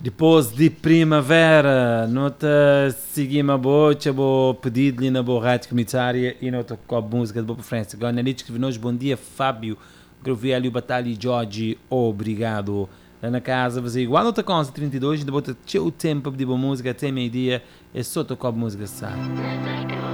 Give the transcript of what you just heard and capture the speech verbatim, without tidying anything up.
Depois de primavera, nota seguimos a boa, vou pedir-lhe na boa rádio comunitária e nota com a música de boa preferência. Agora, na noite que nós, bom dia, Fábio, Grovelho, Batalha e Jorge, obrigado. Lá na casa, você igual nota com onze trinta e dois, ainda bota o tempo de boa música até meio-dia, é só tocar a música, sabe?